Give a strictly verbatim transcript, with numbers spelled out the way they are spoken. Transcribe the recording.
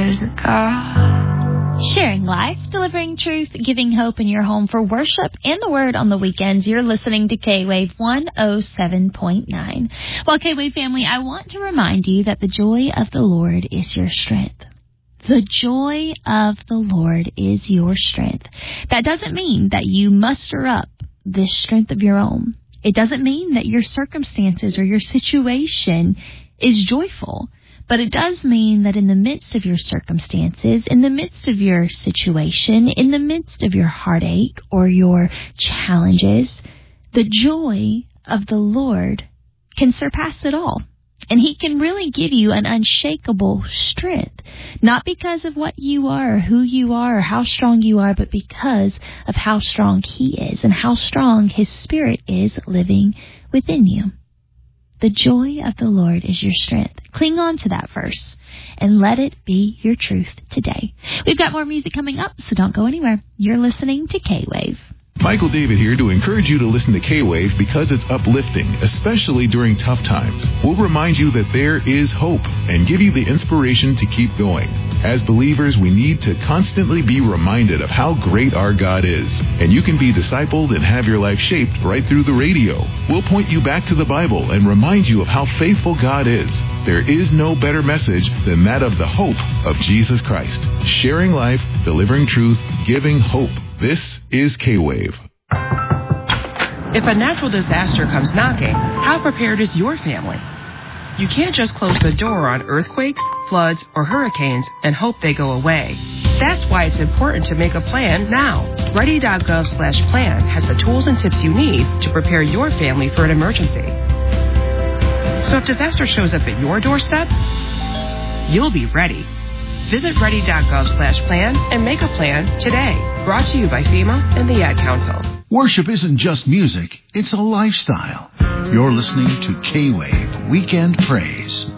there's a God. Sharing life, delivering truth, giving hope in your home for worship and the word on the weekends. You're listening to K-Wave one oh seven point nine. Well, K-Wave family, I want to remind you that the joy of the Lord is your strength. The joy of the Lord is your strength. That doesn't mean that you muster up this strength of your own. It doesn't mean that your circumstances or your situation is joyful. But it does mean that in the midst of your circumstances, in the midst of your situation, in the midst of your heartache or your challenges, the joy of the Lord can surpass it all. And He can really give you an unshakable strength, not because of what you are or who you are or how strong you are, but because of how strong He is and how strong His Spirit is living within you. The joy of the Lord is your strength. Cling on to that verse and let it be your truth today. We've got more music coming up, so don't go anywhere. You're listening to K-Wave. Michael David here to encourage you to listen to K-Wave because it's uplifting, especially during tough times. We'll remind you that there is hope and give you the inspiration to keep going. As believers, we need to constantly be reminded of how great our God is. And you can be discipled and have your life shaped right through the radio. We'll point you back to the Bible and remind you of how faithful God is. There is no better message than that of the hope of Jesus Christ. Sharing life, delivering truth, giving hope. This is K-Wave. If a natural disaster comes knocking, how prepared is your family? You can't just close the door on earthquakes, floods, or hurricanes and hope they go away. That's why it's important to make a plan now. Ready.gov slash plan has the tools and tips you need to prepare your family for an emergency. So if disaster shows up at your doorstep, you'll be ready. Visit ready.gov slash plan and make a plan today. Brought to you by FEMA and the Ad Council. Worship isn't just music, it's a lifestyle. You're listening to K-Wave Weekend Praise.